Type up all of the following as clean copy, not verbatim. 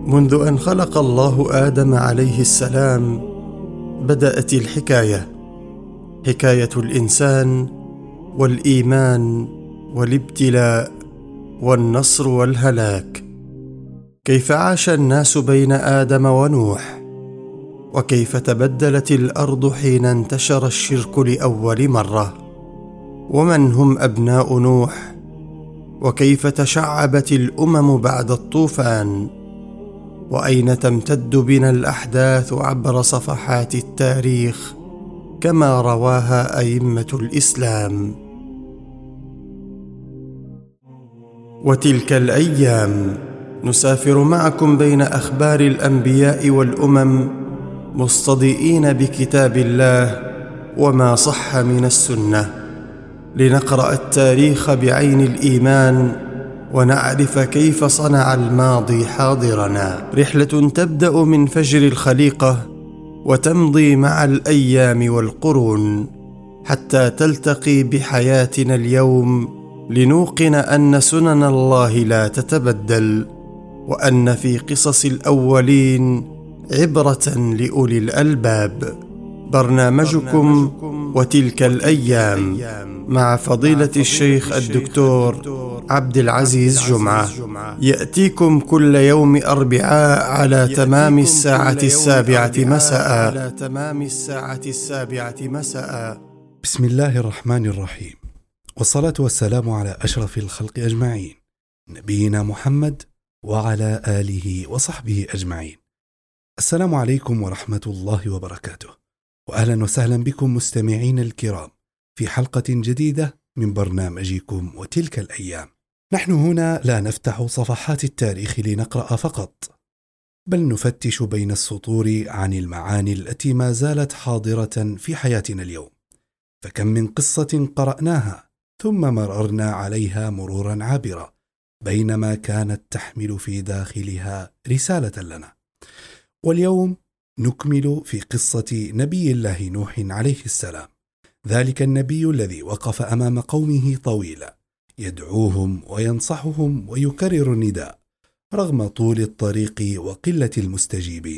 منذ أن خلق الله آدم عليه السلام بدأت الحكاية، حكاية الإنسان والإيمان والابتلاء والنصر والهلاك. كيف عاش الناس بين آدم ونوح، وكيف تبدلت الأرض حين انتشر الشرك لأول مرة، ومن هم أبناء نوح، وكيف تشعبت الأمم بعد الطوفان، وأين تمتد بنا الأحداث عبر صفحات التاريخ كما رواها أئمة الإسلام. وتلك الأيام نسافر معكم بين أخبار الأنبياء والأمم، مستضيئين بكتاب الله وما صح من السنة، لنقرأ التاريخ بعين الإيمان ونعرف كيف صنع الماضي حاضرنا. رحلة تبدأ من فجر الخليقة وتمضي مع الأيام والقرون حتى تلتقي بحياتنا اليوم، لنوقن أن سنن الله لا تتبدل، وأن في قصص الأولين عبرة لأولي الألباب. برنامجكم وتلك الأيام مع فضيلة الشيخ الدكتور عبد العزيز جمعة، يأتيكم كل يوم أربعاء على تمام الساعة 7 مساء. بسم الله الرحمن الرحيم، والصلاة والسلام على أشرف الخلق أجمعين، نبينا محمد وعلى آله وصحبه أجمعين. السلام عليكم ورحمة الله وبركاته، وأهلا وسهلا بكم مستمعين الكرام في حلقة جديدة من برنامجكم وتلك الأيام. نحن هنا لا نفتح صفحات التاريخ لنقرأ فقط، بل نفتش بين السطور عن المعاني التي ما زالت حاضرة في حياتنا اليوم. فكم من قصة قرأناها ثم مررنا عليها مرورا عابرا، بينما كانت تحمل في داخلها رسالة لنا. واليوم نكمل في قصة نبي الله نوح عليه السلام، ذلك النبي الذي وقف أمام قومه طويلا يدعوهم وينصحهم ويكرر النداء رغم طول الطريق وقلة المستجيبين.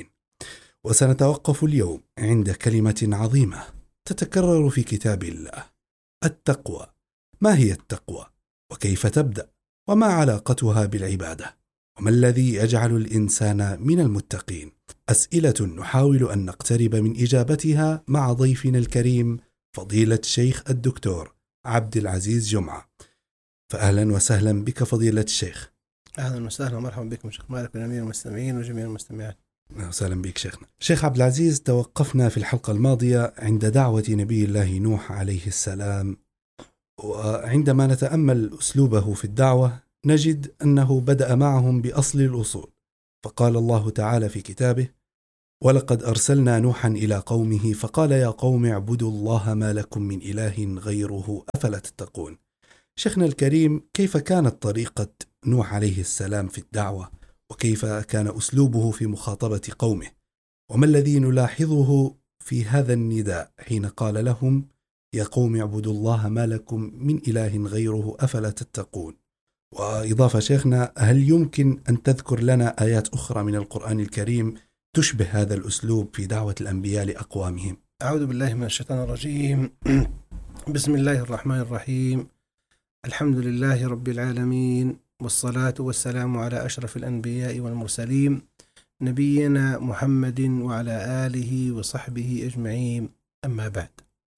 وسنتوقف اليوم عند كلمة عظيمة تتكرر في كتاب الله: التقوى. ما هي التقوى؟ وكيف تبدأ؟ وما علاقتها بالعبادة؟ وما الذي يجعل الإنسان من المتقين؟ أسئلة نحاول أن نقترب من إجابتها مع ضيفنا الكريم فضيلة الشيخ الدكتور عبد العزيز جمعة. فأهلا وسهلا بك فضيلة الشيخ. أهلا وسهلا ومرحبا بكم شيخ مالك والأمير المستمعين وجميع المستمعات. أهلا وسهلا بك شيخنا. شيخ عبد العزيز، توقفنا في الحلقة الماضية عند دعوة نبي الله نوح عليه السلام، وعندما نتأمل أسلوبه في الدعوة نجد أنه بدأ معهم بأصل الأصول، فقال الله تعالى في كتابه: ولقد أرسلنا نوحا إلى قومه فقال يا قوم اعبدوا الله ما لكم من إله غيره أفلا تتقون. شيخنا الكريم، كيف كانت طريقة نوح عليه السلام في الدعوة، وكيف كان أسلوبه في مخاطبة قومه، وما الذي نلاحظه في هذا النداء حين قال لهم يا قوم اعبدوا الله ما لكم من إله غيره أفلا تتقون؟ وإضافة شيخنا، هل يمكن أن تذكر لنا آيات أخرى من القرآن الكريم تشبه هذا الأسلوب في دعوة الأنبياء لأقوامهم؟ أعوذ بالله من الشيطان الرجيم. بسم الله الرحمن الرحيم. الحمد لله رب العالمين، والصلاة والسلام على أشرف الأنبياء والمرسلين نبينا محمد وعلى آله وصحبه أجمعين، أما بعد.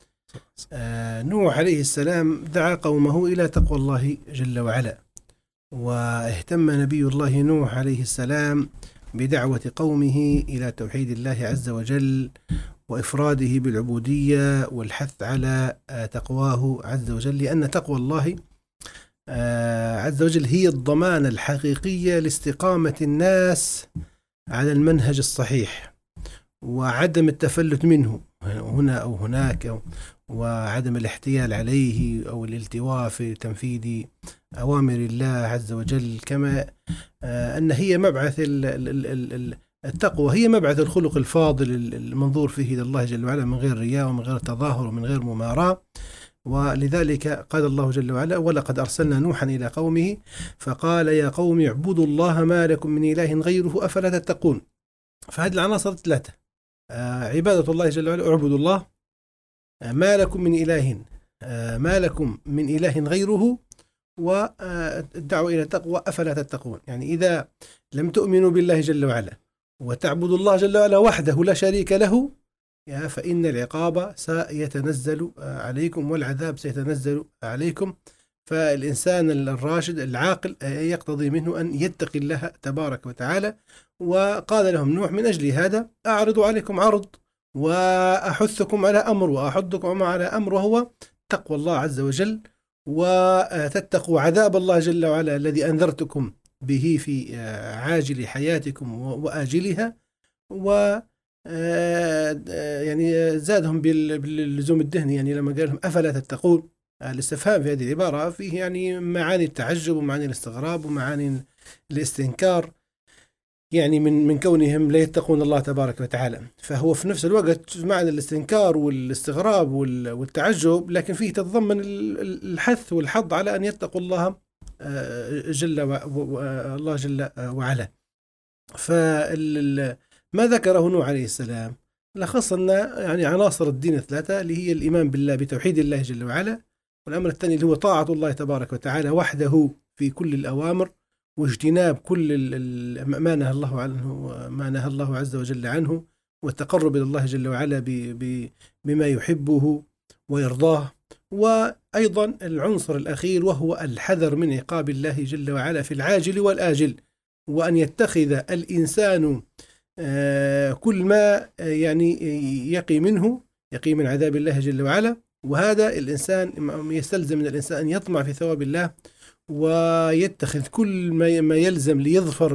نوح عليه السلام دعا قومه إلى تقوى الله جل وعلا، واهتم نبي الله نوح عليه السلام بدعوة قومه إلى توحيد الله عز وجل وإفراده بالعبودية والحث على تقواه عز وجل، لأن تقوى الله عز وجل هي الضمانة الحقيقية لاستقامة الناس على المنهج الصحيح وعدم التفلت منه هنا أو هناك، وعدم الاحتيال عليه أو الالتواء في تنفيذ أوامر الله عز وجل. كما أن هي مبعث التقوى، هي مبعث الخلق الفاضل المنظور فيه إلى الله جل وعلا من غير رياء ومن غير تظاهر ومن غير مماراة. ولذلك قال الله جل وعلا: ولقد أرسلنا نوحا إلى قومه فقال يا قوم اعبدوا الله ما لكم من إله غيره أفلا تتقون. فهذه العناصر ثلاثة: عبادة الله جل وعلا، اعبدوا الله، ما لكم من إله غيره، والدعوة إلى التقوى أفلا تتقون. يعني إذا لم تؤمنوا بالله جل وعلا وتعبدوا الله جل وعلا وحده لا شريك له، فإن العقاب سيتنزل عليكم والعذاب سيتنزل عليكم. فالإنسان الراشد العاقل يقتضي منه أن يتقي الله تبارك وتعالى. وقال لهم نوح: من أجل هذا أعرض عليكم عرض، وأحثكم على أمر، وأحضكم على أمر، وهو تقوى الله عز وجل، وتتقوا عذاب الله جل وعلا الذي أنذرتكم به في عاجل حياتكم وآجلها. و يعني زادهم باللزوم الدهني، يعني لما قال لهم أفلا تتقون، الاستفهام في هذه العبارة فيه يعني معاني التعجب ومعاني الاستغراب ومعاني الاستنكار، يعني من كونهم لا يتقون الله تبارك وتعالى. فهو في نفس الوقت معنى الاستنكار والاستغراب والتعجب، لكن فيه تتضمن الحث والحض على أن يتقوا الله جل وعلا. ما ذكره نوح عليه السلام لخص لنا يعني عناصر الدين الثلاثة، اللي هي الإيمان بالله بتوحيد الله جل وعلا، والأمر الثاني اللي هو طاعة الله تبارك وتعالى وحده في كل الأوامر، واجتناب كل ما نهى الله عنه وما نهى الله عز وجل عنه، والتقرب إلى الله جل وعلا بما يحبه ويرضاه. وأيضا العنصر الأخير وهو الحذر من عقاب الله جل وعلا في العاجل والآجل، وأن يتخذ الإنسان كل ما يعني يقي من عذاب الله جل وعلا. وهذا الإنسان يستلزم من الإنسان أن يطمع في ثواب الله، ويتخذ كل ما يلزم ليظفر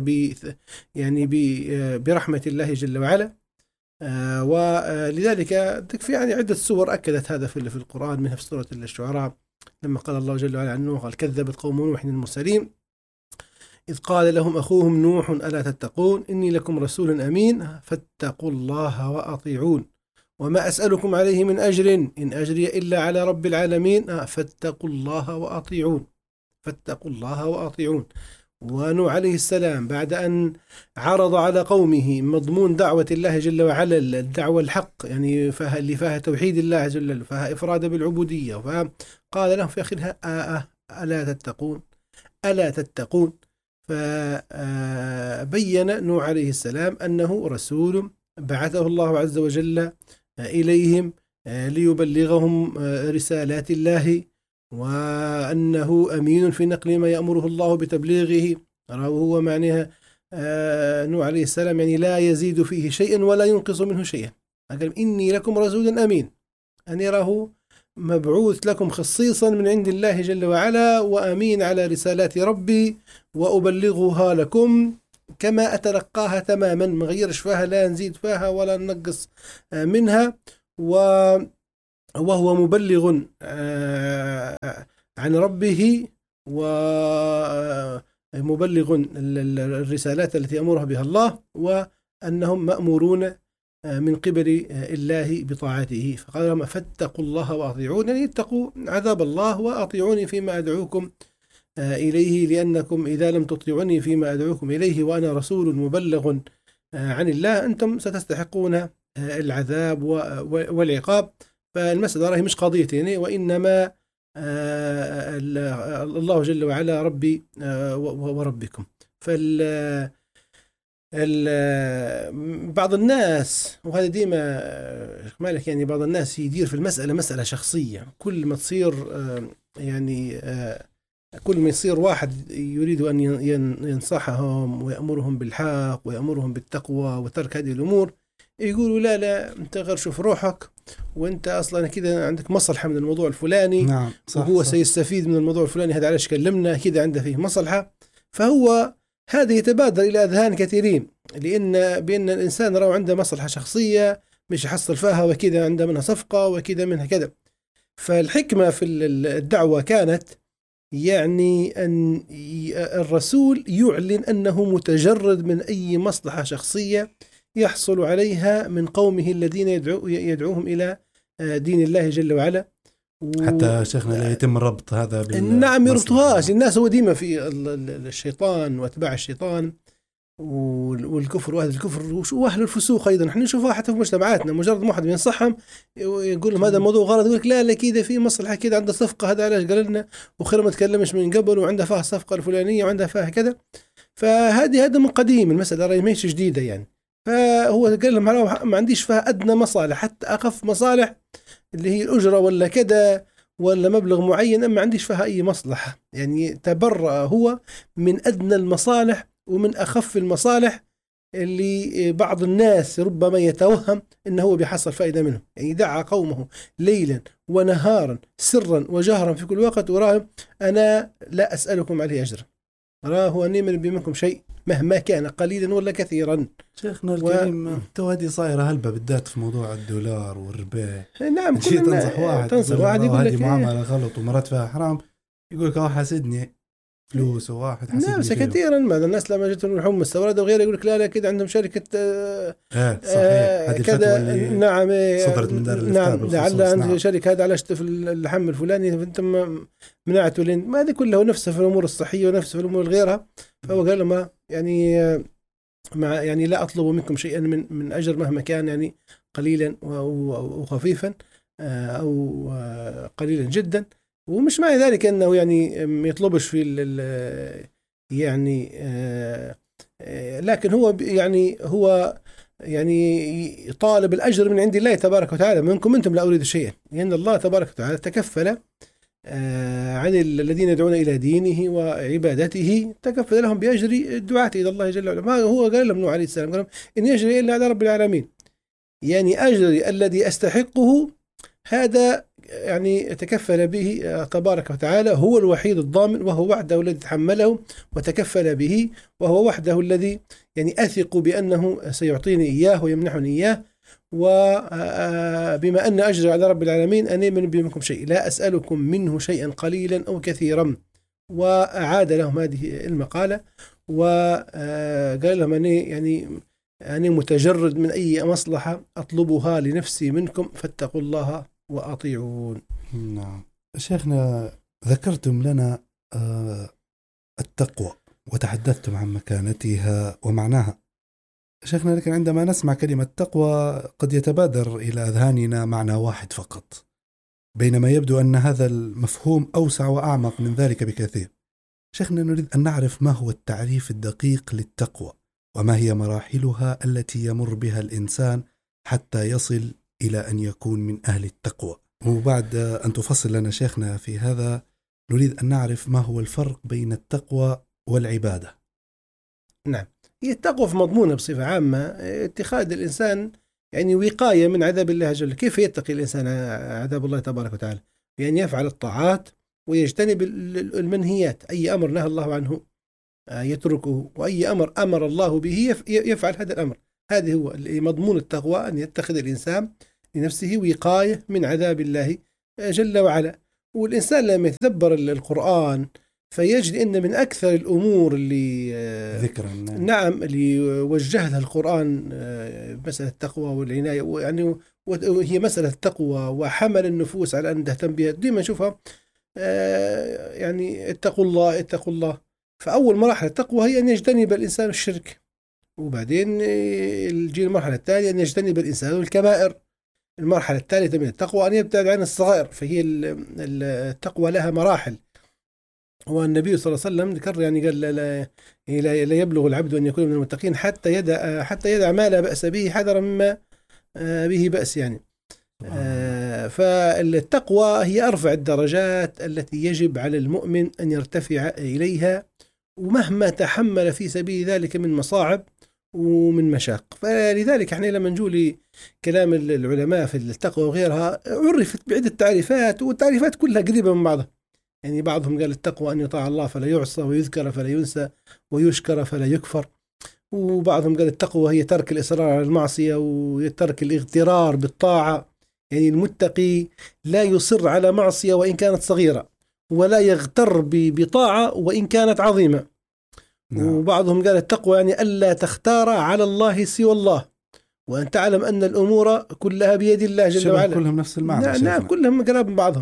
برحمة الله جل وعلا. ولذلك تكفي يعني عدة سور أكدت هذا في القرآن، منها في سورة الشعراء لما قال الله جل وعلا عنه: قال كذبت قوم نوح المرسلين إذ قال لهم أخوهم نوح ألا تتقون إني لكم رسول أمين فاتقوا الله وأطيعون وما أسألكم عليه من أجر إن أجري إلا على رب العالمين فاتقوا الله وأطيعون. ونوح عليه السلام بعد أن عرض على قومه مضمون دعوة الله جل وعلا، الدعوة الحق، يعني اللي فيها توحيد الله جل وعلا، فيها إفراد بالعبودية، فقال لهم في آخرها ألا تتقون. فبين نوح عليه السلام أنه رسول بعثه الله عز وجل إليهم ليبلغهم رسالات الله، وأنه أمين في نقل ما يأمره الله بتبليغه. وهو معناها نوح عليه السلام يعني لا يزيد فيه شيئا ولا ينقص منه شيئا. قال إني لكم رسول أمين، أن يراه مبعوث لكم خصيصا من عند الله جل وعلا، وأمين على رسالات ربي، وأبلغها لكم كما أتلقاها تماما، ما غيرش فيها، لا نزيد فيها ولا ننقص منها. وهو مبلغ عن ربه، ومبلغ الرسالات التي أمرها بها الله، وأنهم مأمورون من قبل الله بطاعته. فقال لهم فاتقوا الله وأطيعون، يعني اتقوا عذاب الله وأطيعوني فيما أدعوكم إليه، لأنكم إذا لم تطيعوني فيما أدعوكم إليه وأنا رسول مبلغ عن الله أنتم ستستحقون العذاب والعقاب. فالمسألة راهي مش قضيتين، وإنما الله جل وعلا ربي وربكم. بعض الناس، وهذا ديما مالك، يعني بعض الناس يدير في المسألة مسألة شخصية، كل ما تصير يعني كل ما يصير واحد يريد أن ينصحهم ويأمرهم بالحق ويأمرهم بالتقوى وترك هذه الأمور، يقولوا لا أنت غير شوف روحك، وأنت أصلا كده عندك مصلحة من الموضوع الفلاني. نعم صح، وهو صح. سيستفيد من الموضوع الفلاني، هذا علاش كلمنا كده، عنده فيه مصلحة. فهو هذا يتبادر إلى أذهان كثيرين، بأن الإنسان راه عنده مصلحة شخصية مش يحصل فيها، وكذا عنده منها صفقة وكذا منها كذا. فالحكمة في الدعوة كانت يعني أن الرسول يعلن أنه متجرد من أي مصلحة شخصية يحصل عليها من قومه الذين يدعوهم إلى دين الله جل وعلا، حتى شيخنا لا يتم الربط هذا نعم يربطوهاش الناس. هو ديما في الشيطان واتباع الشيطان والكفر واهل الكفر واهل الفسوق ايضا. احنا نشوفها حتى في مجتمعاتنا، مجرد ما واحد بينصحهم يقول لهم هذا الموضوع غلط، يقول لك لا كذا في مصلحه كذا، عنده صفقه، هذا علاش قال لنا وخير ما تكلمش من قبل، وعنده فيها الصفقه الفلانيه وعنده فيها كذا. هذا من قديم المساله، راهي ماهيش جديده يعني. فهو قال لهم ما عنديش فيها ادنى مصالح، حتى اخف مصالح اللي هي الاجره ولا كذا ولا مبلغ معين، ما عنديش فيها اي مصلحه. يعني تبرأ هو من ادنى المصالح ومن أخف المصالح اللي بعض الناس ربما يتوهم أنه هو بيحصل فائدة منه. يعني دعا قومه ليلا ونهارا سرا وجهرا في كل وقت، وراه أنا لا أسألكم عليه أجرا، راه أني من بمنكم شيء مهما كان قليلا ولا كثيرا. شيخنا الكريم تو هذه صايرة هلبة بالذات في موضوع الدولار والربا. نعم شيء تنصح واحد يقول لك هذه معاملة غلط ومرات فيها حرام، يقول لك حاسدني فلوس وواحد حسيت. نعم كثيرا ما الناس لما جت اللحوم مستوردة وغيره يقول لك لا كده عندهم شركة صحيح. هذه الفتوى اللي نعم صدرت من دار الإفتاء. نعم لعل عند شركة هذا على في اللحم الفلاني فأنت منعته لين ما هذه كله نفسه في الأمور الصحية ونفسه في الأمور غيرها. فهو قال ما يعني لا أطلب منكم شيئا من أجر مهما كان، يعني قليلا وخفيفا أو قليلا جدا. ومش معنى ذلك أنه يعني ما يطلبش في يعني لكن هو يعني طالب الأجر من عند الله تبارك وتعالى. منكم أنتم لا أريد شيئا، لأن الله تبارك وتعالى تكفل عن الذين يدعون إلى دينه وعبادته، تكفل لهم بأجر الدعاة إلى الله جل وعلا. ما هو قال لهم نوح عليه السلام قال إن يجري إلا على رب العالمين، يعني أجري الذي أستحقه هذا يعني تكفل به تبارك وتعالى، هو الوحيد الضامن، وهو وحده الذي تحمله وتكفل به، وهو وحده الذي يعني أثق بأنه سيعطيني إياه ويمنحني إياه. وبما أن أجري على رب العالمين أنا من بمنكم شيء لا أسألكم منه شيئا قليلا أو كثيرا. وأعاد لهم هذه المقالة وقال لهم أنا متجرد من أي مصلحة أطلبها لنفسي منكم فاتقوا الله وأطيعون. نعم شيخنا ذكرتم لنا التقوى وتحدثتم عن مكانتها ومعناها. شيخنا لكن عندما نسمع كلمة تقوى قد يتبادر إلى أذهاننا معنى واحد فقط، بينما يبدو أن هذا المفهوم أوسع وأعمق من ذلك بكثير. شيخنا نريد أن نعرف ما هو التعريف الدقيق للتقوى، وما هي مراحلها التي يمر بها الإنسان حتى يصل إلى أن يكون من أهل التقوى. وبعد أن تفصل لنا شيخنا في هذا نريد أن نعرف ما هو الفرق بين التقوى والعبادة. نعم، هي التقوى في مضمونها بصفة عامة اتخاذ الإنسان يعني وقاية من عذاب الله جل وعلا. كيف يتقي الإنسان عذاب الله تبارك وتعالى؟ يعني يفعل الطاعات ويجتنب المنهيات، أي أمر نهى الله عنه يتركه، وأي أمر أمر الله به يفعل هذا الأمر. هذه هو مضمون التقوى، أن يتخذ الإنسان لنفسه وقاية من عذاب الله جل وعلا. والإنسان لما يتدبر القرآن فيجد أن من أكثر الأمور اللي ذكرا نعم اللي وجهها القرآن مسألة التقوى والعناية، يعني وهي مسألة التقوى وحمل النفوس على أن تهتم بها. دائما نشوفها يعني اتقوا الله اتقوا الله. فأول مراحل التقوى هي أن يجتنب الإنسان الشرك، وبعدين الجيل المرحلة الثانية أن يجتنب الإنسان الكبائر. المرحلة الثالثة من التقوى أن يبتعد عن الصغائر. فهي التقوى لها مراحل. والنبي صلى الله عليه وسلم ذكر يعني قال لا يبلغ العبد أن يكون من المتقين حتى يدع ما لا بأس به حذرا مما به بأس يعني. فالتقوى هي أرفع الدرجات التي يجب على المؤمن أن يرتفع إليها، ومهما تحمل في سبيل ذلك من مصاعب ومن مشاق. فلذلك احنا لما نجول كلام العلماء في التقوى وغيرها عرفت بعدة تعريفات، والتعريفات كلها قريبة من بعضها. يعني بعضهم قال التقوى أن يطاع الله فلا يعصى، ويذكر فلا ينسى، ويشكر فلا يكفر. وبعضهم قال التقوى هي ترك الإصرار على المعصية وترك الاغترار بالطاعة. يعني المتقي لا يصر على معصية وإن كانت صغيرة، ولا يغتر بطاعة وإن كانت عظيمة. وبعضهم قال التقوى يعني ألا تختار على الله سوى الله، وأن تعلم أن الأمور كلها بيد الله جل وعلا. كلهم نفس المعنى. نعم كلهم قراب من بعضهم.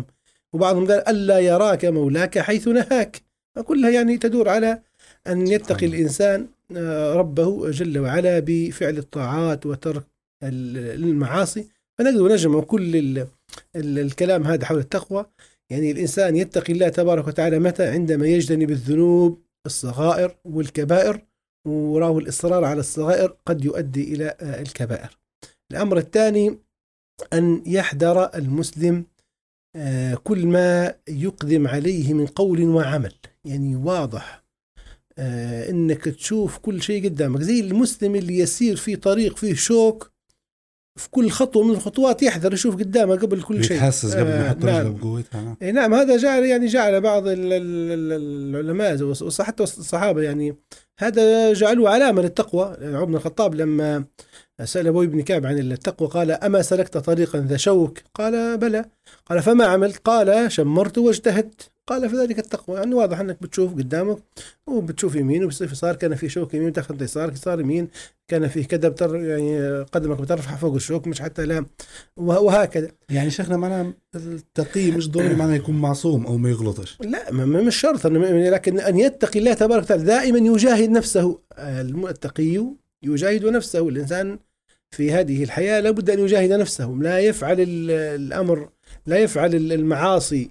وبعضهم قال ألا يراك مولاك حيث نهاك. كلها يعني تدور على أن يتقي الإنسان ربه جل وعلا بفعل الطاعات وترك المعاصي. فنقدر نجمع كل الكلام هذا حول التقوى. يعني الإنسان يتقي الله تبارك وتعالى متى؟ عندما يجتنب الذنوب الصغائر والكبائر، وراه الإصرار على الصغائر قد يؤدي إلى الكبائر. الأمر الثاني أن يحذر المسلم كل ما يقدم عليه من قول وعمل. يعني واضح انك تشوف كل شيء قدامك، زي المسلم اللي يسير في طريق فيه شوك، في كل خطوة من الخطوات يحذر يشوف قدامه قبل كل شيء، يتحسس قبل ما يحط رجله بقوتها. نعم، هذا جعل بعض العلماء وحتى الصحابة يعني هذا جعلوه علامة للتقوى. عمر بن الخطاب لما سأل أبي بن كعب عن التقوى قال: أما سلكت طريقا ذا شوك؟ قال: بلى. قال: فما عملت؟ قال: شمرت واجتهدت. قال: فذلك التقوى. يعني واضح أنك بتشوف قدامك وبتشوف يمين وبتصير يسار، كان في شوك يمين تاخذ يسار يمين، كان في كذا يعني قدمك بترفع فوق الشوك مش حتى لا، وهكذا. يعني شيخنا معناه التقي مش ضروري معناه يكون معصوم أو ما يغلطش، لا مش شرط، لكن أن يتقي الله تبارك وتعالى دائما يجاهد نفسه. التقي يجاهد نفسه. الإنسان في هذه الحياة لابد أن يجاهد نفسه، لا يفعل الأمر، لا يفعل المعاصي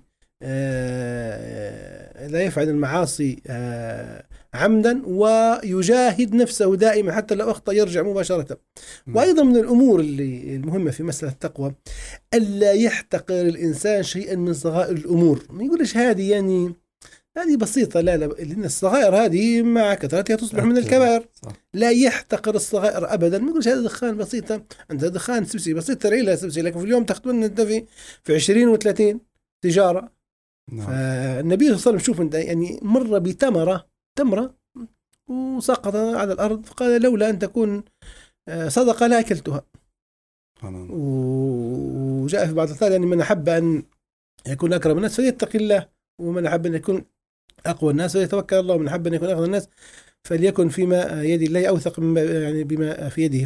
عمدا، ويجاهد نفسه دائما حتى لو أخطأ يرجع مباشرة. وأيضا من الأمور اللي المهمة في مسألة التقوى ألا يحتقر الإنسان شيئا من صغائر الأمور. ما يقولش هذه يعني هذه بسيطة، لا لأن الصغائر هذه مع كثرتها تصبح من الكبائر. لا يحتقر الصغائر أبدا. ما يقولش هذا دخان بسيطة، أنت دخان سبسي بسيط ترعي لها سبسي، لكن في اليوم تاخذون أنت في 20 و30 تجارة. فالنبي صلى الله عليه وسلم شوف أنت يعني مر بتمرة وسقط على الأرض، فقال: لولا أن تكون صدقة لا أكلتها. وجاء في بعض الأثار يعني من أحب أن يكون أكرم الناس فليتقي الله، ومن أحب أن يكون أقوى الناس فليتوكل الله، ومن أحب أن يكون أغنى الناس فليكن فيما يد الله أوثق يعني بما في يده.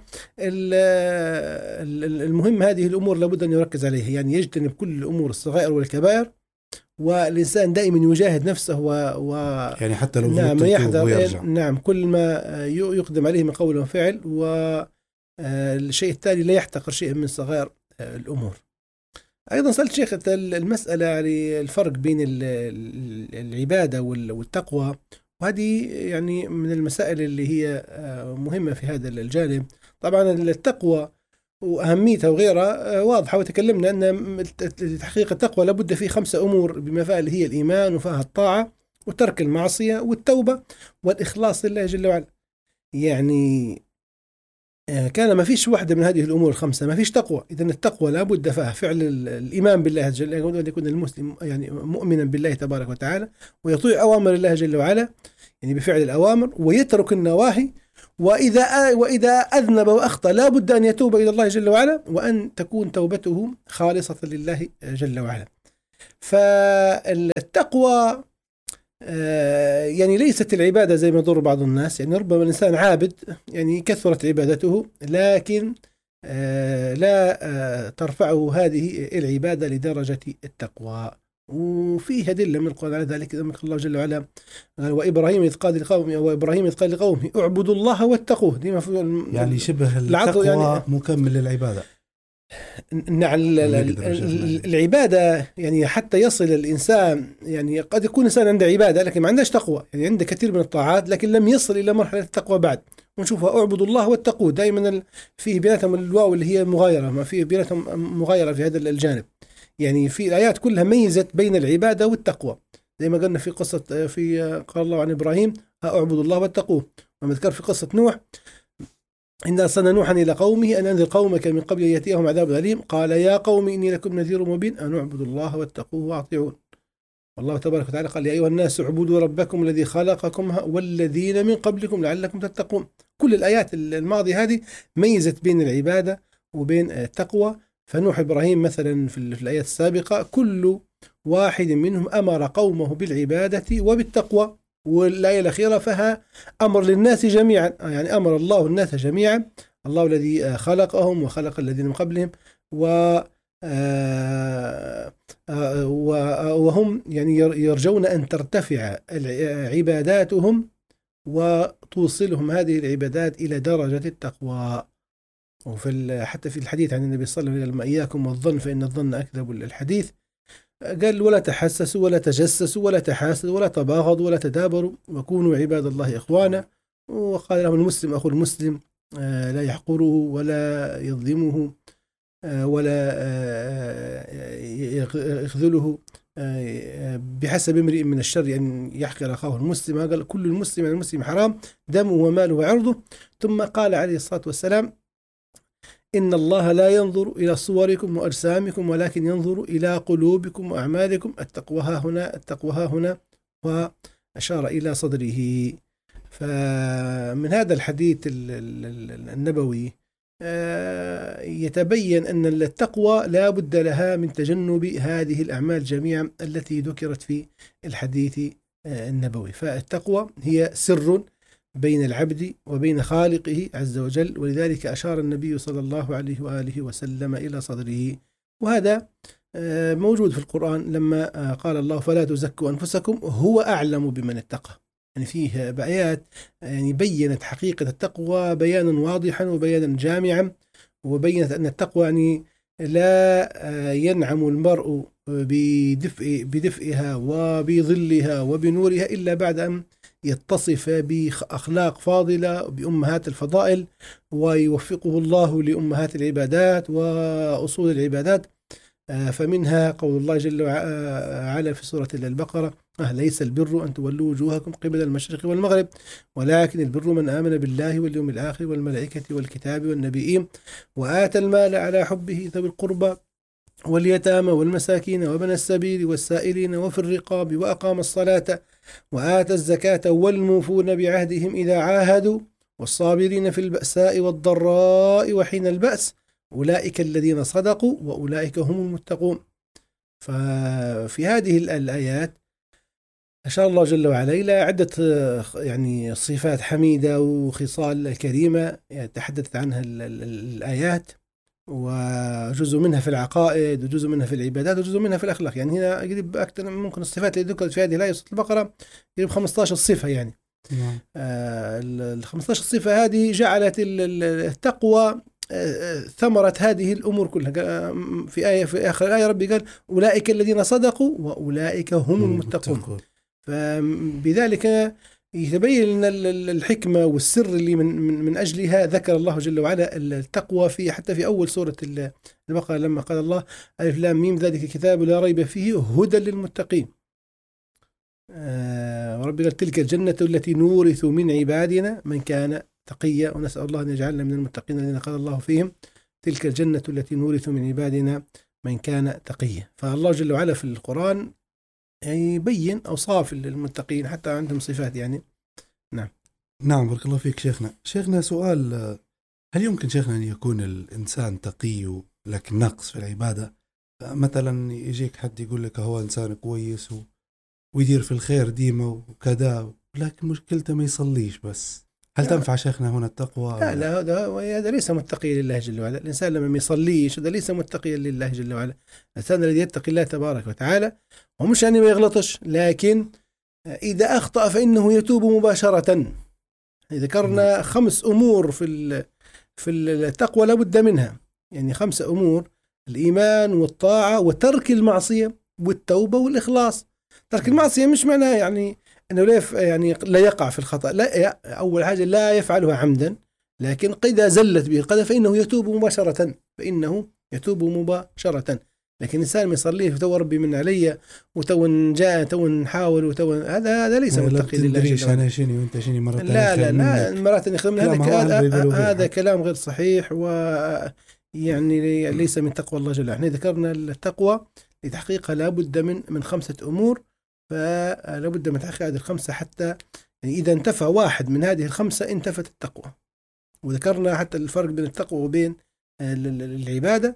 فالمهم هذه الأمور لابد أن يركز عليها، يعني يجتنب كل الأمور الصغائر والكبائر، والإنسان دائما يجاهد نفسه يعني حتى لو نعم يحذر نعم كل ما يقدم عليه من قول وفعل. والشيء التالي لا يحتقر شيئا من صغائر الأمور. أيضا سألت شيخ المسألة يعني الفرق بين العبادة والتقوى، وهذه يعني من المسائل اللي هي مهمة في هذا الجانب. طبعا التقوى وأهميتها وغيرها واضحة، وتكلمنا أن تحقيق التقوى لابد فيه 5 أمور بما فيها اللي هي الإيمان وفيها الطاعة وترك المعصية والتوبة والإخلاص لله جل وعلا. يعني كان ما فيش واحدة من هذه الأمور ال5 ما فيش تقوى. إذن التقوى لابد فيها فعل الإيمان بالله جل وعلا، أن يكون المسلم يعني مؤمنا بالله تبارك وتعالى ويطيع أوامر الله جل وعلا يعني بفعل الأوامر ويترك النواهي، وإذا أذنب وأخطأ لا بد أن يتوب إلى الله جل وعلا، وأن تكون توبته خالصة لله جل وعلا. فالتقوى يعني ليست العبادة زي ما يظن بعض الناس. يعني ربما الإنسان عابد يعني كثرت عبادته، لكن لا ترفعه هذه العبادة لدرجة التقوى. وفيه أدلة من القرآن على ذلك. الله جل وعلا قال: وإبراهيم إذ قال لقومه اعبدوا الله واتقوه. يعني شبه التقوى يعني مكمل للعبادة. نعم العبادة يعني حتى يصل الإنسان، يعني قد يكون إنسان عنده عبادة لكن ما عندهش تقوى، يعني عنده كثير من الطاعات لكن لم يصل إلى مرحلة التقوى بعد. ونشوفها اعبدوا الله واتقوه دائما فيه بيناتهم الواو اللي هي مغايرة، ما فيه بيناتهم مغايرة في هذا الجانب. يعني في الآيات كلها ميزت بين العبادة والتقوى، زي ما قلنا في قصة قال الله عن إبراهيم: اعبدوا الله واتقوه. وما ذكر في قصة نوح: إن أرسلنا نوحا إلى قومه أن أنذر قومك من قبل أن يأتيهم عذاب أليم قال يا قوم إني لكم نذير مبين أن اعبدوا الله واتقوه وأطيعون. والله تبارك وتعالى قال: يا أيها الناس اعبدوا ربكم الذي خلقكم والذين من قبلكم لعلكم تتقون. كل الآيات الماضية هذه ميزت بين العبادة وبين التقوى. فنوح إبراهيم مثلا في الآيات السابقة كل واحد منهم أمر قومه بالعبادة وبالتقوى، والآية الأخيرة فيها أمر للناس جميعا، يعني أمر الله الناس جميعا، الله الذي خلقهم وخلق الذين من قبلهم وهم يعني يرجون أن ترتفع عباداتهم وتوصلهم هذه العبادات إلى درجة التقوى. حتى في الحديث عن النبي صلى الله عليه وسلم: إياكم والظن فإن الظن أكذب الحديث. قال: ولا تحسسوا ولا تجسسوا ولا تحاسدوا ولا تباغضوا ولا تدابروا وكونوا عباد الله إخوانا. وقال لهم: المسلم أخو المسلم، لا يحقره ولا يظلمه ولا يخذله، بحسب امرئ من الشر أن يحقر أخاه المسلم. قال: كل المسلم على المسلم حرام دمه وماله وعرضه. ثم قال عليه الصلاة والسلام: إن الله لا ينظر إلى صوركم وأجسامكم ولكن ينظر إلى قلوبكم وأعمالكم. التقوى ها هنا، التقوى ها هنا. وأشار إلى صدره. فمن هذا الحديث النبوي يتبين أن التقوى لا بد لها من تجنب هذه الأعمال جميعا التي ذكرت في الحديث النبوي. فالتقوى هي سر بين العبد وبين خالقه عز وجل، ولذلك أشار النبي صلى الله عليه وآله وسلم إلى صدره. وهذا موجود في القرآن لما قال الله: فلا تزكوا أنفسكم هو أعلم بمن اتقى. يعني فيه آيات يعني بيّنت حقيقة التقوى بيانا واضحا وبيانا جامعا، وبيّنت أن التقوى يعني لا ينعم المرء بدفئها وبظلها وبنورها إلا بعد أن يتصف بأخلاق فاضلة بأمهات الفضائل، ويوفقه الله لأمهات العبادات وأصول العبادات. فمنها قول الله جل وعلا في سورة البقرة: ليس البر أن تولوا وجوهكم قبل المشرق والمغرب ولكن البر من آمن بالله واليوم الآخر والملائكة والكتاب والنبيين وآتى المال على حبه ذوي القربى واليتامى والمساكين وابن السبيل والسائلين وفي الرقاب وأقام الصلاة وآتى الزكاة والموفون بعهدهم إذا عاهدوا والصابرين في البأساء والضراء وحين البأس أولئك الذين صدقوا وأولئك هم المتقون. ففي هذه الآيات أشار الله جل وعلا إلى عدة يعني صفات حميدة وخصال كريمة تحدثت عنها الآيات، وجزء منها في العقائد وجزء منها في العبادات وجزء منها في الأخلاق. يعني هنا قريب أكثر ممكن الصفات اللي ذكرت في هذه الآية سورة البقرة قريب 15 صفة. يعني ال 15 صفة هذه جعلت التقوى ثمرة هذه الأمور كلها. في آخر الآية ربي قال: أولئك الذين صدقوا وأولئك هم المتقون. فبذلك يتبين الحكمة والسر اللي من أجلها ذكر الله جل وعلا التقوى حتى في أول سورة البقرة لما قال الله: ألف لام ميم ذلك الكتاب لا ريب فيه هدى للمتقين. ورب قال: تلك الجنة التي نورث من عبادنا من كان تقيا. ونسأل الله أن يجعلنا من المتقين الذين قال الله فيهم: تلك الجنة التي نورث من عبادنا من كان تقيا. فالله جل وعلا في القرآن يعني يبين أوصاف المتقين حتى عندهم صفات. يعني نعم بارك الله فيك شيخنا سؤال: هل يمكن شيخنا أن يكون الإنسان تقي لكن نقص في العبادة؟ مثلا يجيك حد يقول لك هو إنسان كويس ويدير في الخير ديما وكذا، لكن مشكلته ما يصليش بس، هل تنفع شيخنا هنا التقوى؟ لا هذا ليس متقي لله جل وعلا. الإنسان لما يصليش هذا ليس متقي لله جل وعلا. الإنسان الذي يتقي الله تبارك وتعالى ومش يعني ما يغلطش، لكن إذا أخطأ فإنه يتوب مباشرة. ذكرنا 5 أمور في التقوى لابد منها، يعني 5 أمور: الإيمان والطاعة وترك المعصية والتوبة والإخلاص. ترك المعصية مش معناه يعني أنه لا يقع في الخطأ، لا، أول حاجة لا يفعلها عمدا، لكن إذا زلت به القدم فإنه يتوب مباشرة. لكن الإنسان ما يصليه وتو ربي من علي وتو نحاول هذا ليس متقي لله. أنا شيني وأنت شيني مرة لا مرات يخدم هذا كلام غير صحيح، ويعني ليس من تقوى الله جل وعلا. احنا ذكرنا التقوى لتحقيقها لابد من 5 أمور، فلا بد من تحقيق هذه ال5 حتى يعني إذا انتفى واحد من هذه ال5 انتفت التقوى. وذكرنا حتى الفرق بين التقوى وبين العبادة،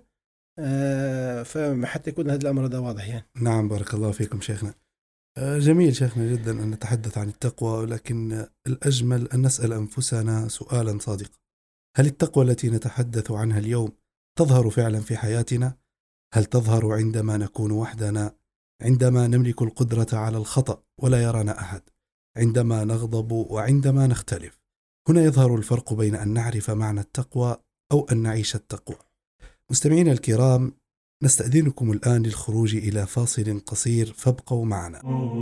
فحتى يكون هذا الأمر ده واضح يعني. نعم بارك الله فيكم شيخنا. جميل شيخنا جدا أن نتحدث عن التقوى، ولكن الأجمل أن نسأل أنفسنا سؤالا صادقا: هل التقوى التي نتحدث عنها اليوم تظهر فعلا في حياتنا؟ هل تظهر عندما نكون وحدنا، عندما نملك القدرة على الخطأ ولا يرانا أحد، عندما نغضب وعندما نختلف؟ هنا يظهر الفرق بين أن نعرف معنى التقوى أو أن نعيش التقوى. مستمعينا الكرام، نستأذنكم الآن للخروج إلى فاصل قصير، فابقوا معنا.